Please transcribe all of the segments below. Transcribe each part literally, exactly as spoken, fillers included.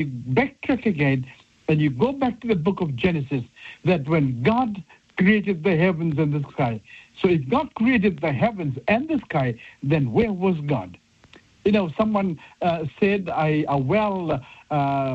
you backtrack again and you go back to the book of Genesis, that when God created the heavens and the sky, so if God created the heavens and the sky, then where was God? You know, someone uh, said, I, a well uh,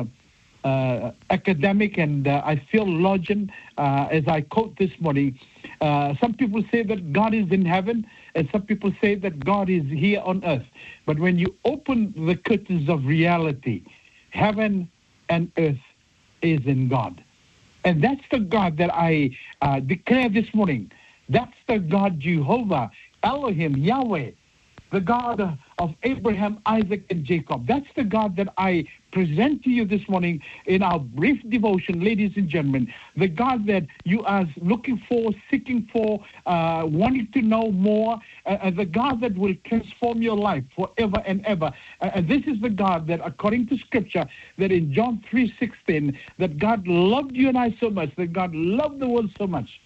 uh, academic and uh, I theologian, uh, as I quote this morning, uh, some people say that God is in heaven, and some people say that God is here on earth. But when you open the curtains of reality, heaven and earth is in God. And that's the God that I uh, declare this morning. That's the God Jehovah, Elohim, Yahweh, the God of Abraham, Isaac, and Jacob. That's the God that I present to you this morning in our brief devotion, ladies and gentlemen. The God that you are looking for, seeking for, uh, wanting to know more, uh, and the God that will transform your life forever and ever. Uh, and this is the God that, according to Scripture, that in John three sixteen, that God loved you and I so much, that God loved the world so much,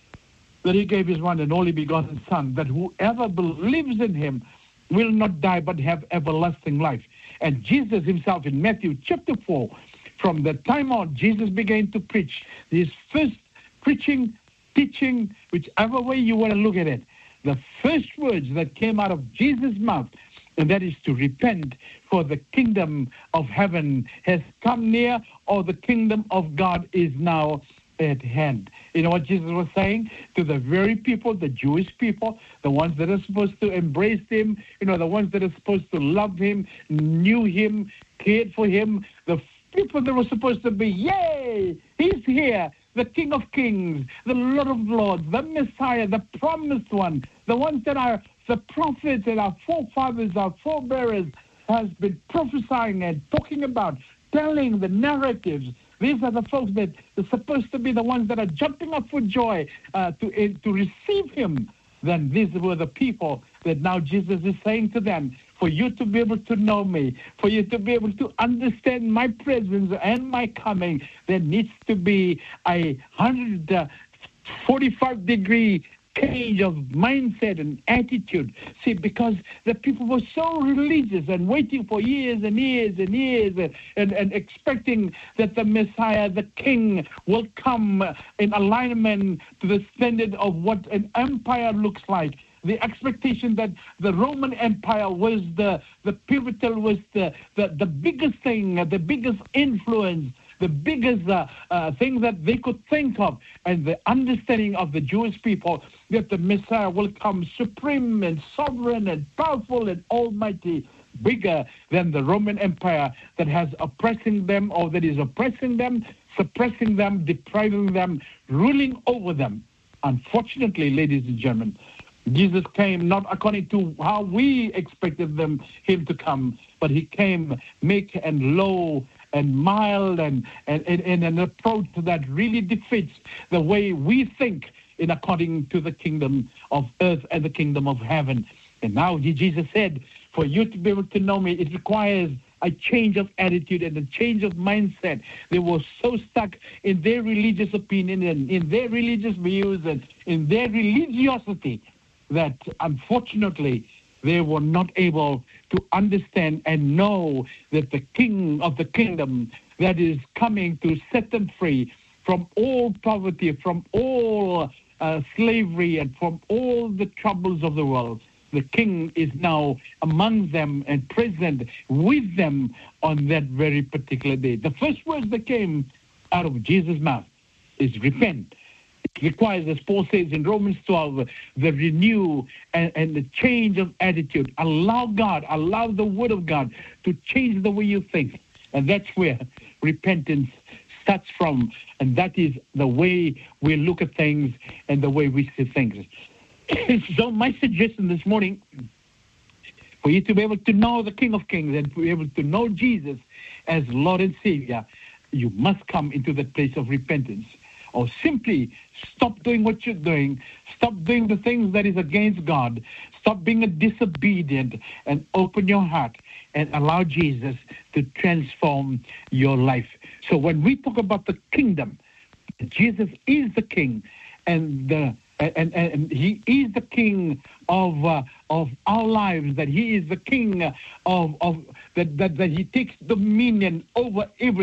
that he gave his one and only begotten Son, that whoever believes in him will not die but have everlasting life. And Jesus himself in Matthew chapter four, from the time on, Jesus began to preach his first preaching, teaching, whichever way you want to look at it. The first words that came out of Jesus' mouth, and that is to repent, for the kingdom of heaven has come near, or the kingdom of God is now at hand. You know what Jesus was saying to the very people, the Jewish people, the ones that are supposed to embrace him, you know, the ones that are supposed to love him, knew him, cared for him, the people that were supposed to be, yay, he's here, the King of Kings, the Lord of Lords, the Messiah, the promised one, the ones that are the prophets and our forefathers, our forebearers has been prophesying and talking about, telling the narratives. These are the folks that are supposed to be the ones that are jumping up for joy uh, to, uh, to receive him. Then these were the people that now Jesus is saying to them, for you to be able to know me, for you to be able to understand my presence and my coming, there needs to be a one hundred forty-five degree change of mindset and attitude. See, because the people were so religious and waiting for years and years and years and, and, and expecting that the Messiah, the King, will come in alignment to the standard of what an empire looks like. The expectation that the Roman Empire was the, the pivotal, was the, the, the biggest thing, the biggest influence, the biggest uh, uh, thing that they could think of, and the understanding of the Jewish people that the Messiah will come supreme and sovereign and powerful and almighty, bigger than the Roman Empire that has oppressing them, or that is oppressing them, suppressing them, depriving them, ruling over them. Unfortunately, ladies and gentlemen, Jesus came not according to how we expected them him to come, but he came meek and low and mild and, and, and, and an approach that really defeats the way we think in according to the kingdom of earth and the kingdom of heaven. And now Jesus said, for you to be able to know me, it requires a change of attitude and a change of mindset. They were so stuck in their religious opinion and in their religious views and in their religiosity that unfortunately they were not able to understand and know that the King of the kingdom that is coming to set them free from all poverty, from all uh, slavery, and from all the troubles of the world. The King is now among them and present with them on that very particular day. The first words that came out of Jesus' mouth is repent. It requires, as Paul says in Romans twelve, the renew and, and the change of attitude. Allow God, allow the Word of God to change the way you think. And that's where repentance starts from. And that is the way we look at things and the way we see things. So my suggestion this morning, for you to be able to know the King of Kings and to be able to know Jesus as Lord and Savior, you must come into that place of repentance. Or simply stop doing what you're doing, stop doing the things that is against God, stop being a disobedient, and open your heart and allow Jesus to transform your life. So when we talk about the kingdom, Jesus is the King, and the And, and, and he is the King of uh, of our lives, that he is the king of, of that, that, that he takes dominion over every